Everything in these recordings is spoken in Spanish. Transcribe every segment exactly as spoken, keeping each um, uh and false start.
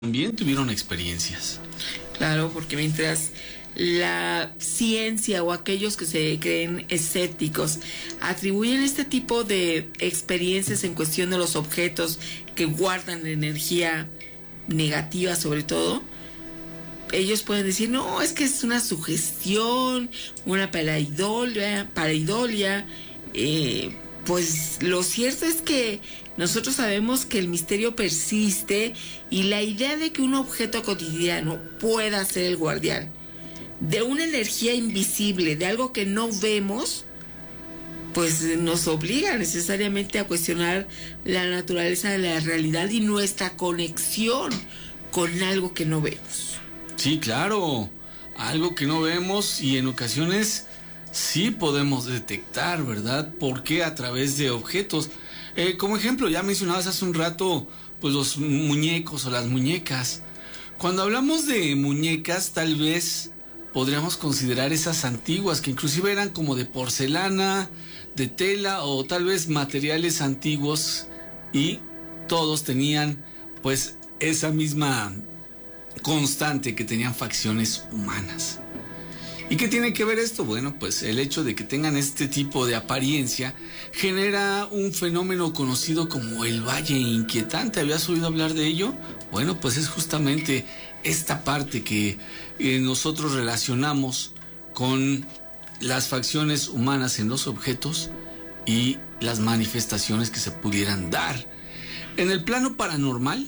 también tuvieron experiencias. Claro, porque mientras la ciencia o aquellos que se creen escépticos atribuyen este tipo de experiencias en cuestión de los objetos que guardan energía negativa sobre todo, ellos pueden decir, no, es que es una sugestión, una pareidolia, pareidolia. Eh, pues lo cierto es que nosotros sabemos que el misterio persiste y la idea de que un objeto cotidiano pueda ser el guardián de una energía invisible, de algo que no vemos, pues nos obliga necesariamente a cuestionar la naturaleza de la realidad y nuestra conexión con algo que no vemos. Sí, claro, algo que no vemos y en ocasiones sí podemos detectar, ¿verdad? Porque a través de objetos. Eh, como ejemplo, ya mencionabas hace un rato, pues los muñecos o las muñecas. Cuando hablamos de muñecas, tal vez podríamos considerar esas antiguas, que inclusive eran como de porcelana, de tela o tal vez materiales antiguos y todos tenían pues esa misma constante que tenían facciones humanas. ¿Y qué tiene que ver esto? Bueno, pues el hecho de que tengan este tipo de apariencia genera un fenómeno conocido como el Valle Inquietante. ¿Habías oído hablar de ello? Bueno, pues es justamente esta parte que eh, nosotros relacionamos con las facciones humanas en los objetos y las manifestaciones que se pudieran dar. En el plano paranormal,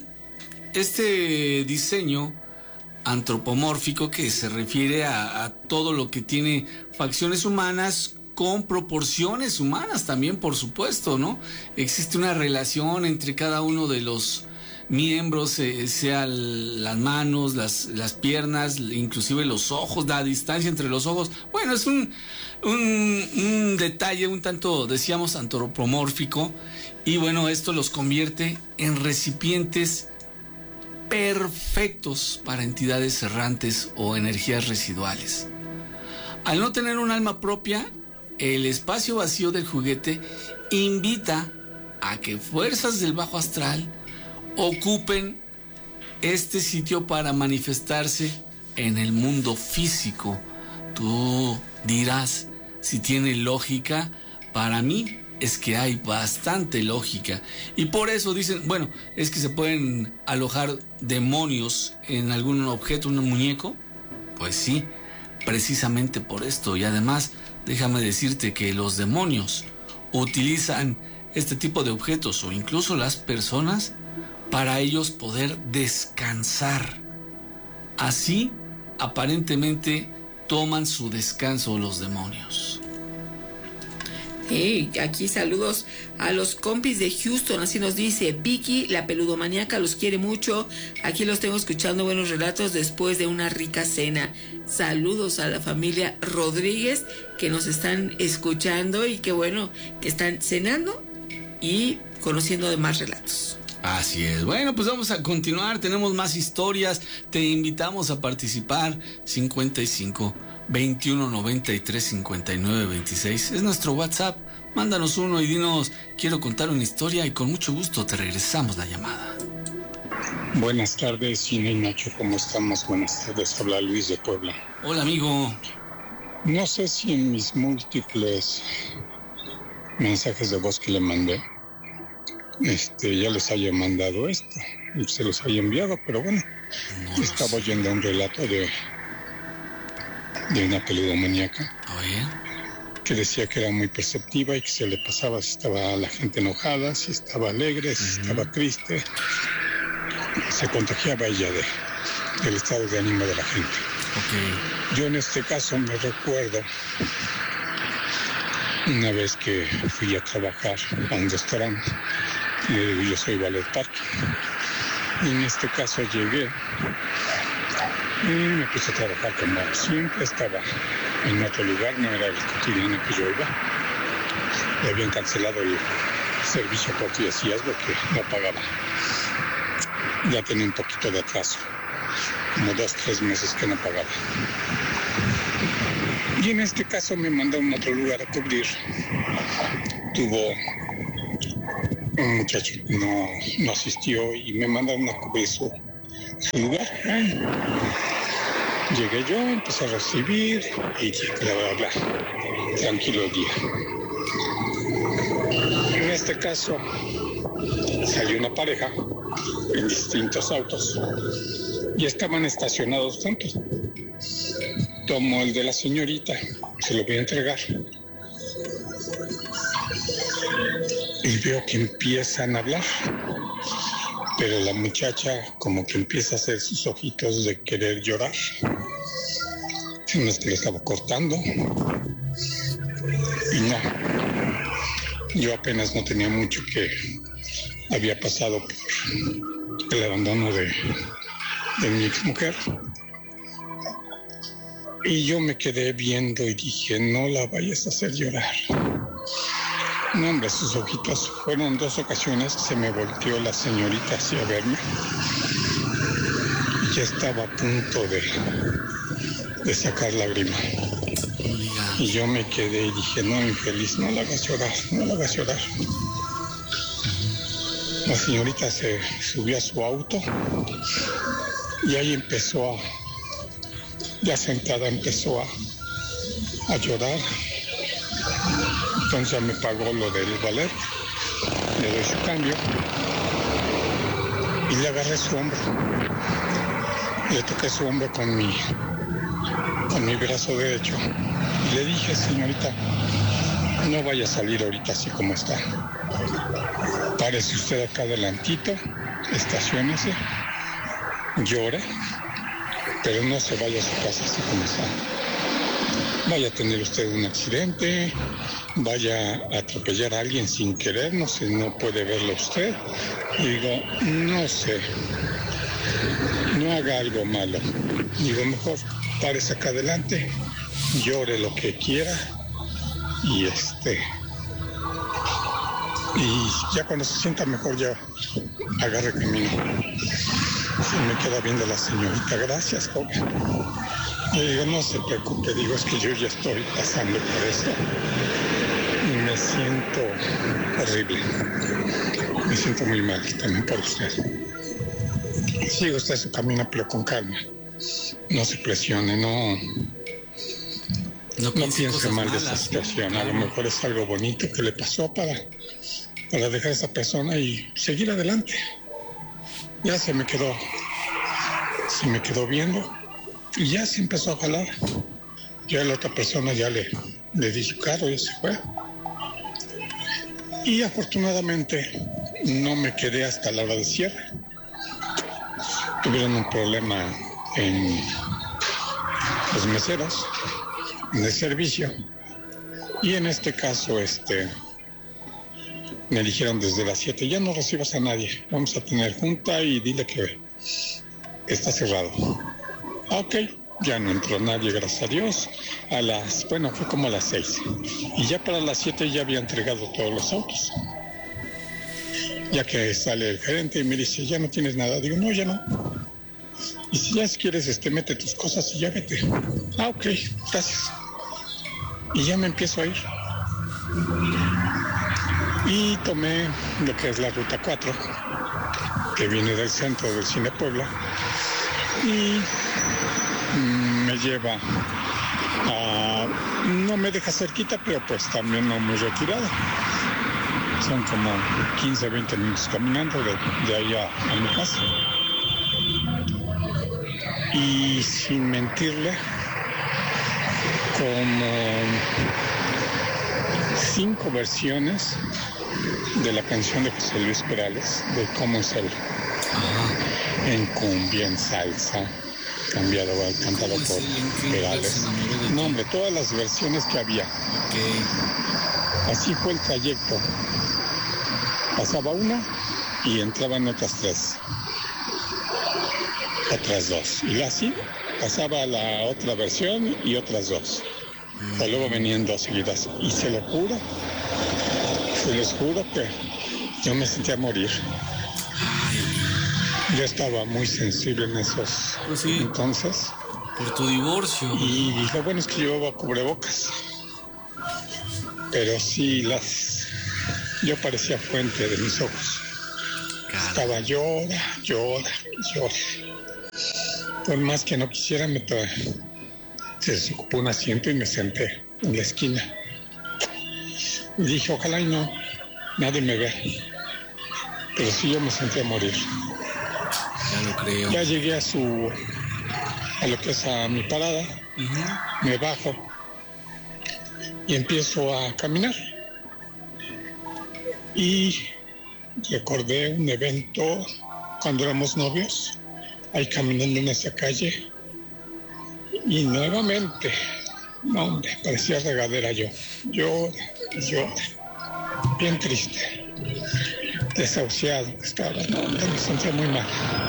este diseño antropomórfico, que se refiere a, a todo lo que tiene facciones humanas con proporciones humanas también, por supuesto, ¿no? Existe una relación entre cada uno de los miembros, eh, sea las manos, las, las piernas, inclusive los ojos, la distancia entre los ojos. Bueno, es un, un, un detalle un tanto, decíamos, antropomórfico, y bueno, esto los convierte en recipientes perfectos para entidades errantes o energías residuales. Al no tener un alma propia, el espacio vacío del juguete invita a que fuerzas del bajo astral ocupen este sitio para manifestarse en el mundo físico. Tú dirás si tiene lógica. Para mí es que hay bastante lógica, y por eso dicen, bueno, es que se pueden alojar demonios en algún objeto, un muñeco. Pues sí, precisamente por esto. Y además, déjame decirte que los demonios utilizan este tipo de objetos o incluso las personas para ellos poder descansar. Así, aparentemente, toman su descanso los demonios. Hey, aquí saludos a los compis de Houston, así nos dice Vicky, la peludomaníaca, los quiere mucho. Aquí los tengo escuchando buenos relatos después de una rica cena. Saludos a la familia Rodríguez que nos están escuchando y que bueno, que están cenando y conociendo de más relatos. Así es. Bueno, pues vamos a continuar. Tenemos más historias. Te invitamos a participar. cincuenta y cinco, veintiuno, noventa y tres, cincuenta y nueve, veintiséis. Es nuestro WhatsApp. Mándanos uno y dinos, quiero contar una historia, y con mucho gusto te regresamos la llamada. Buenas tardes, Cine y Nacho. ¿Cómo estamos? Buenas tardes. Habla Luis de Puebla. Hola, amigo. No sé si en mis múltiples mensajes de voz que le mandé, Este, ya les haya mandado esto, se los haya enviado, pero bueno, no estaba oyendo un relato de, de una peludomaníaca que decía que era muy perceptiva y que se le pasaba si estaba la gente enojada, si estaba alegre, si uh-huh. estaba triste, se contagiaba ella de, del estado de ánimo de la gente. Okay. Yo en este caso me recuerdo una vez que fui a trabajar a un restaurante. Y le digo, yo soy Ballet Park. Y en este caso llegué y me puse a trabajar como siempre. Estaba en otro lugar, no era el cotidiano que yo iba. Le habían cancelado el servicio por diez días porque no pagaba. Ya tenía un poquito de atraso, como dos, tres meses que no pagaba. Y en este caso me mandaron a otro lugar a cubrir. Tuvo un muchacho no, no asistió y me mandaron a cubrir su, su lugar. Bueno, llegué yo, empecé a recibir y bla, bla, bla. Tranquilo día. En este caso, salió una pareja en distintos autos y estaban estacionados juntos. Tomo el de la señorita, se lo voy a entregar. Y veo que empiezan a hablar, pero la muchacha como que empieza a hacer sus ojitos de querer llorar. No es que le estaba cortando. Y no, yo apenas no tenía mucho que había pasado por el abandono de, de mi exmujer. Y yo me quedé viendo y dije, no la vayas a hacer llorar. No, hombre, sus ojitos. Fueron dos ocasiones que se me volteó la señorita hacia verme. Y ya estaba a punto de, de sacar lágrima. Y yo me quedé y dije, no, infeliz, no la hagas llorar, no la hagas llorar. La señorita se subió a su auto y ahí empezó a, ya sentada empezó a, a llorar. Entonces me pagó lo del valer, le doy su cambio y le agarré su hombro. Le toqué su hombro con mi, con mi brazo derecho. Y le dije, señorita, no vaya a salir ahorita así como está. Párese usted acá adelantito, estaciónese, llore, pero no se vaya a su casa así como está. Vaya a tener usted un accidente, vaya a atropellar a alguien sin querer, no sé, no puede verlo usted. Y digo, no sé, no haga algo malo. Digo, mejor párese acá adelante, llore lo que quiera y este... Y ya cuando se sienta mejor ya agarre camino. Se me queda viendo la señorita, gracias, joven. Le digo, no se preocupe, digo, es que yo ya estoy pasando por esto. Y me siento horrible. Me siento muy mal también por usted. Sigue usted su camino, pero con calma. No se presione, no... No, no piense mal de esta situación. A lo mejor es algo bonito que le pasó para, para dejar a esa persona y seguir adelante. Ya se me quedó, se me quedó viendo y ya se empezó a jalar. Ya la otra persona ya le, le di su carro y se fue. Y afortunadamente no me quedé hasta la hora de cierre. Tuvieron un problema en los meseros de servicio y en este caso este me dijeron desde las siete, ya no recibas a nadie, vamos a tener junta y dile que está cerrado. Ok, ya no entró nadie, gracias a Dios. A las, bueno, fue como a las seis y ya para las siete ya había entregado todos los autos. Ya que sale el gerente y me dice, ya no tienes nada. Digo, no, ya no. Y si ya quieres, este, mete tus cosas y ya vete. Ah, ok, gracias. Y ya me empiezo a ir. Y tomé lo que es la ruta cuatro, que viene del centro del Cine Puebla, y mm, me lleva a... no me deja cerquita, pero pues también no muy retirada. Son como quince, veinte minutos caminando de, de ahí a, a mi casa. Y sin mentirle, como cinco versiones de la canción de José Luis Perales, de Cómo es él, en cumbia, en salsa, cambiado, cantado por Perales. No, hombre, todas las versiones que había. Así fue el trayecto. Pasaba una y entraban otras tres. Otras dos. Y así pasaba la otra versión y otras dos. O luego venían dos seguidas. Y se lo juro, se los juro que yo me sentía morir. Yo estaba muy sensible en esos pues sí, entonces. Por tu divorcio. Y lo bueno es que llevaba cubrebocas. Pero sí, las... yo parecía fuente de mis ojos. Claro. Estaba llora, llora, llora. Por más que no quisiera, me tra... se desocupó un asiento y me senté en la esquina. Y dije, ojalá y no, nadie me vea. Pero sí, yo me senté a morir. Ya lo creo. Ya llegué a su, a lo que es a mi parada, uh-huh. Me bajo y empiezo a caminar. Y recordé un evento cuando éramos novios, ahí caminando en esa calle. Y nuevamente, no, hombre, parecía regadera yo. Yo, yo, bien triste, desahuciado estaba, no, me sentía muy mal.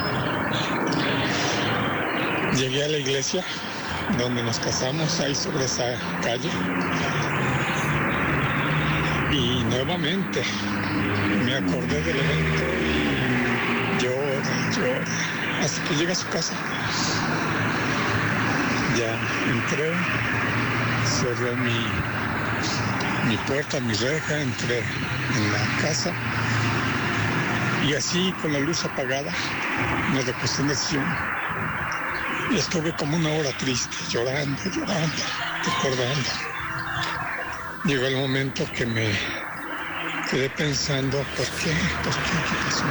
Llegué a la iglesia donde nos casamos, ahí sobre esa calle. Y nuevamente me acordé del evento y lloré, lloré, hasta que llegué a su casa. Ya entré, cerré mi, mi puerta, mi reja, entré en la casa y así con la luz apagada me recosté en el sillón y estuve como una hora triste, llorando, llorando, recordando. Llegó el momento que me quedé pensando, ¿por qué? ¿Por qué? ¿Qué pasó?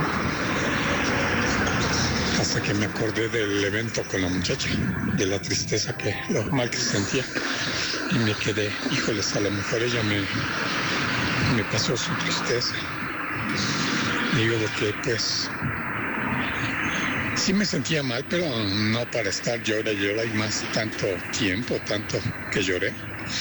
Hasta que me acordé del evento con la muchacha, de la tristeza, que lo mal que sentía. Y me quedé, híjoles, a lo mejor ella me, me pasó su tristeza. Digo, porque pues sí me sentía mal, pero no para estar llora y llora y más tanto tiempo, tanto que lloré.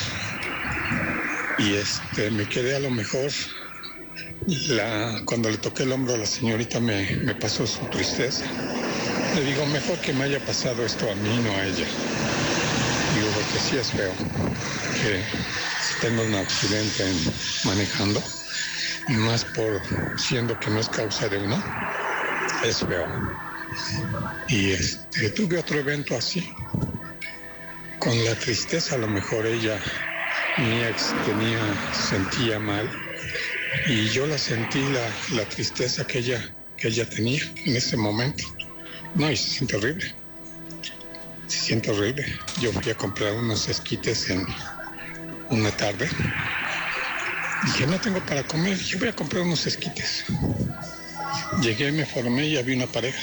Y este, me quedé a lo mejor, la, cuando le toqué el hombro a la señorita me, me pasó su tristeza. Le digo, mejor que me haya pasado esto a mí, no a ella. Digo, porque sí es feo, que si tengo un accidente en, manejando, y más por siendo que no es causa de uno, es feo. Y este, tuve otro evento así, con la tristeza, a lo mejor ella, mi ex tenía, sentía mal, y yo la sentí, la, la tristeza que ella, que ella tenía en ese momento. No, y se siente horrible. Se siente horrible. Yo fui a comprar unos esquites en una tarde. Dije, no tengo para comer. Dije, voy a comprar unos esquites. Llegué, me formé y había una pareja.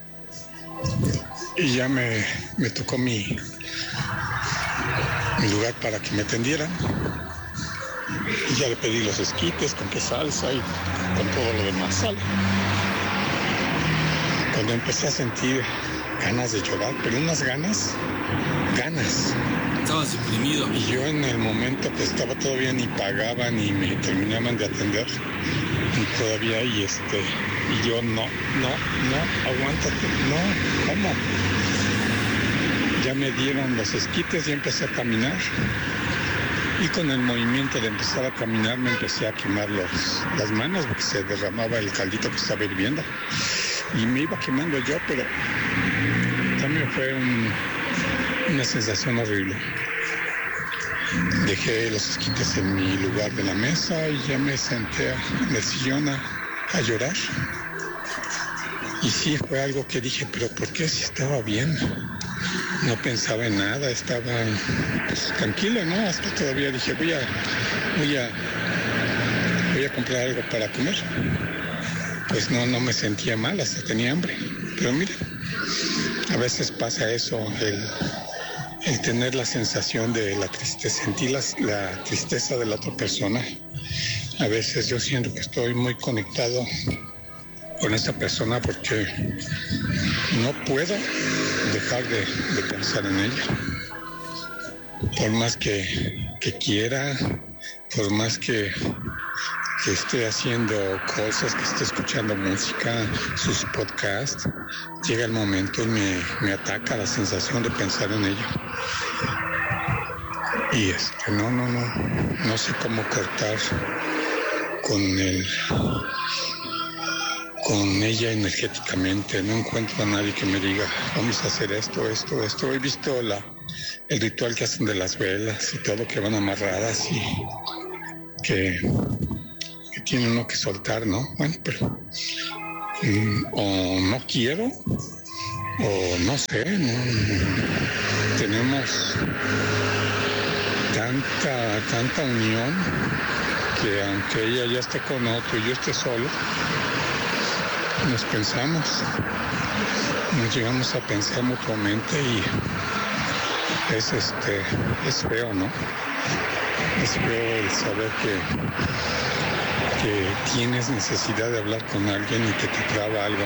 Y ya me, me tocó mi, mi lugar para que me atendieran. Y ya le pedí los esquites, compré salsa y con todo lo demás sal. Cuando empecé a sentir ganas de llorar, pero unas ganas, ganas. Estabas deprimido. Y yo en el momento que estaba todavía ni pagaban ni me terminaban de atender, y todavía, y este, y yo no, no, no, aguántate, no, ¿cómo? Ya me dieron los esquites y empecé a caminar. Y con el movimiento de empezar a caminar me empecé a quemar los, las manos porque se derramaba el caldito que estaba hirviendo. Y me iba quemando yo, pero también fue un, una sensación horrible. Dejé los esquites en mi lugar de la mesa y ya me senté en el sillón a, a llorar. Y sí, fue algo que dije, pero ¿por qué si estaba bien? No pensaba en nada, estaba pues, tranquilo, ¿no? Hasta todavía dije, voy a, voy a, voy a comprar algo para comer. Pues no, no me sentía mal, hasta tenía hambre. Pero mira, a veces pasa eso, el, el tener la sensación de la tristeza, sentir la, la tristeza de la otra persona. A veces yo siento que estoy muy conectado con esa persona porque no puedo dejar de, de pensar en ella. Por más que, que quiera, por más que... que esté haciendo cosas, que esté escuchando música, sus podcasts, llega el momento y me, me ataca la sensación de pensar en ella. Y este, no, no, no, no sé cómo cortar con el, con ella energéticamente. No encuentro a nadie que me diga, vamos a hacer esto, esto, esto. He visto la, el ritual que hacen de las velas y todo, que van amarradas y que... que tiene uno que soltar, ¿no? Bueno, pero mm, o no quiero o no sé, no, tenemos tanta, tanta unión que aunque ella ya esté con otro y yo esté solo, nos pensamos, nos llegamos a pensar mutuamente y es este, es feo, ¿no? Es feo el saber que, que tienes necesidad de hablar con alguien y que te traba algo,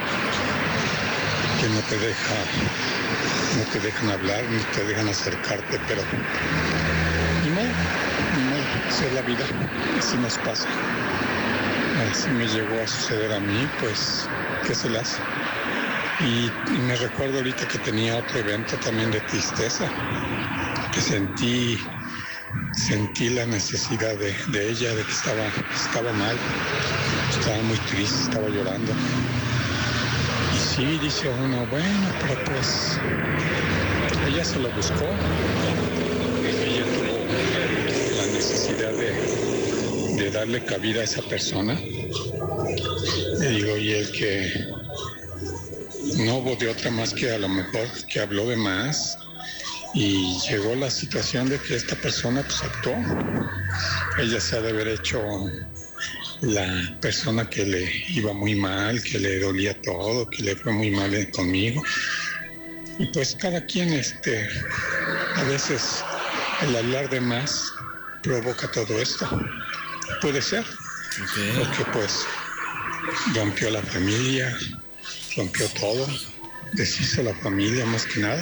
que no te deja, no te dejan hablar, no te dejan acercarte, pero ni modo, ni modo, así es la vida, así nos pasa. Así me llegó a suceder a mí, pues, ¿qué se le hace? Y, y me recuerdo ahorita que tenía otro evento también de tristeza, que sentí, sentí la necesidad de, de ella, de que estaba, estaba mal, estaba muy triste, estaba llorando. Y sí, dice uno, bueno, pero pues, ella se lo buscó, ella tuvo la necesidad de, de darle cabida a esa persona. Le digo, y el que no hubo de otra más que a lo mejor que habló de más y llegó la situación de que esta persona pues actuó. Ella se ha de haber hecho la persona que le iba muy mal, que le dolía todo, que le fue muy mal conmigo. Y pues cada quien, este, a veces el hablar de más provoca todo esto. Puede ser, okay. Porque pues rompió la familia, rompió todo, deshizo la familia más que nada.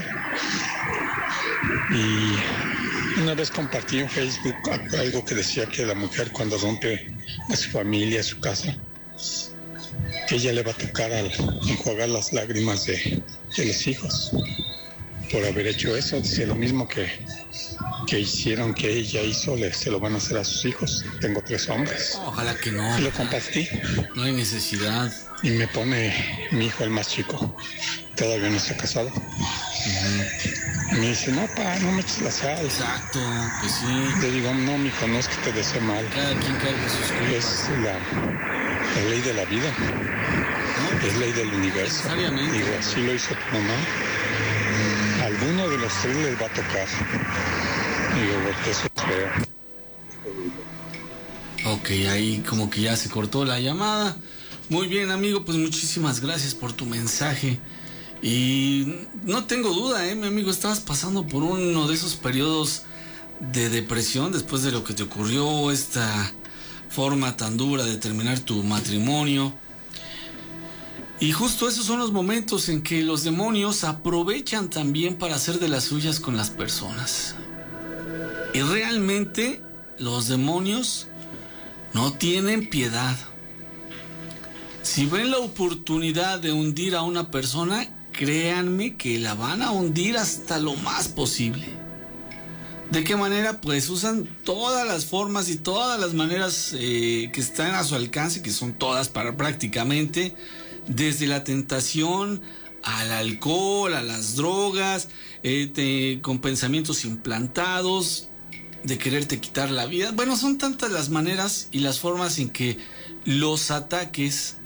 Y una vez compartí en Facebook algo que decía que la mujer cuando rompe a su familia, a su casa, que ella le va a tocar al enjuagar las lágrimas de, de los hijos por haber hecho eso. Dice lo mismo que, que hicieron, que ella hizo, le, se lo van a hacer a sus hijos. Tengo tres hombres. Ojalá que no. Y lo compartí. No hay necesidad. Y me pone mi hijo, el más chico, todavía no se ha casado. Uh-huh. Y me dice, no, pa, no me eches la sal. Exacto, pues sí. Le digo, no, mijo, no es que te desee mal. Cada quien carga sus culpas. Es la, la ley de la vida. ¿No? Es ley del universo. Digo, así lo hizo tu mamá. Uh-huh. Alguno de los tres les va a tocar. Digo, porque eso es feo. Ok, ahí como que ya se cortó la llamada. Muy bien, amigo, pues muchísimas gracias por tu mensaje. Y no tengo duda, ¿eh? Mi amigo, estabas pasando por uno de esos periodos de depresión después de lo que te ocurrió, esta forma tan dura de terminar tu matrimonio. Y justo esos son los momentos en que los demonios aprovechan también para hacer de las suyas con las personas. Y realmente los demonios no tienen piedad. Si ven la oportunidad de hundir a una persona, créanme que la van a hundir hasta lo más posible. ¿De qué manera? Pues usan todas las formas y todas las maneras eh, que están a su alcance, que son todas para prácticamente, desde la tentación al alcohol, a las drogas, eh, te, con pensamientos implantados, de quererte quitar la vida. Bueno, son tantas las maneras y las formas en que los ataques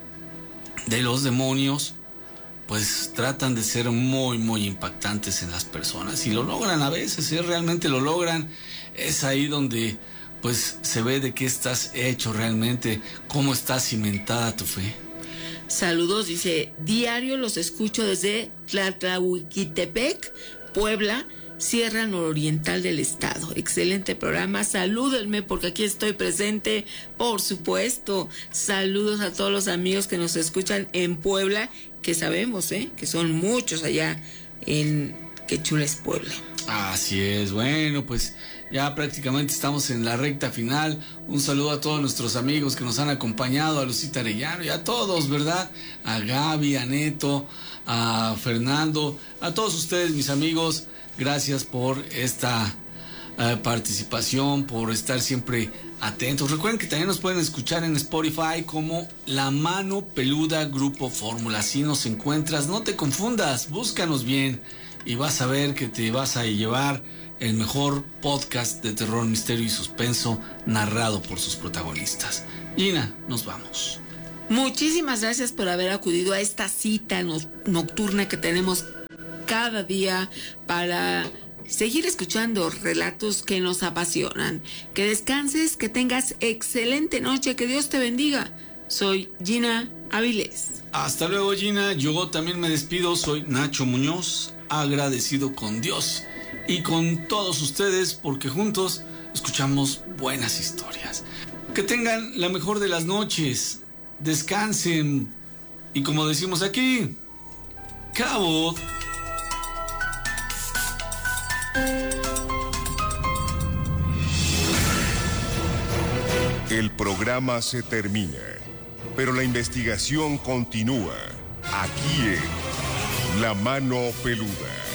de los demonios pues tratan de ser muy muy impactantes en las personas, y lo logran a veces, ¿eh? Realmente lo logran. Es ahí donde pues se ve de qué estás hecho realmente, cómo está cimentada tu fe. Saludos, dice, diario los escucho desde Tlatlauquitepec, Puebla, Sierra Nororiental del estado. Excelente programa, salúdenme porque aquí estoy presente, por supuesto. Saludos a todos los amigos que nos escuchan en Puebla, que sabemos, ¿eh? que son muchos allá en Qué Chula es Puebla. Así es, bueno, pues ya prácticamente estamos en la recta final. Un saludo a todos nuestros amigos que nos han acompañado, a Lucita Arellano y a todos, ¿verdad? A Gaby, a Neto, a Fernando, a todos ustedes, mis amigos. Gracias por esta uh, participación, por estar siempre atentos. Recuerden que también nos pueden escuchar en Spotify como La Mano Peluda Grupo Fórmula. Así nos encuentras, no te confundas, búscanos bien y vas a ver que te vas a llevar el mejor podcast de terror, misterio y suspenso narrado por sus protagonistas. Gina, nos vamos. Muchísimas gracias por haber acudido a esta cita no- nocturna que tenemos cada día para seguir escuchando relatos que nos apasionan. Que descanses, que tengas excelente noche, que Dios te bendiga. Soy Gina Avilés. Hasta luego, Gina. Yo también me despido. Soy Nacho Muñoz, agradecido con Dios y con todos ustedes porque juntos escuchamos buenas historias. Que tengan la mejor de las noches. Descansen. Y como decimos aquí, cabo. El programa se termina, pero la investigación continúa aquí en La Mano Peluda.